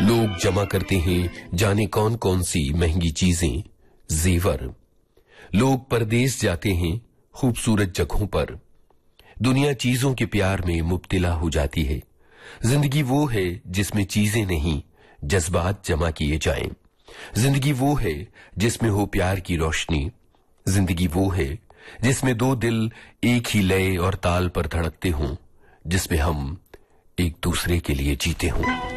लोग जमा करते हैं जाने कौन कौन सी महंगी चीजें, जेवर। लोग परदेश जाते हैं खूबसूरत जगहों पर। दुनिया चीजों के प्यार में मुब्तिला हो जाती है। जिंदगी वो है जिसमें चीजें नहीं, जज्बात जमा किए जाएं। जिंदगी वो है जिसमें हो प्यार की रोशनी। जिंदगी वो है जिसमें दो दिल एक ही लय और ताल पर धड़कते हों, जिसमें हम एक दूसरे के लिए जीते हों।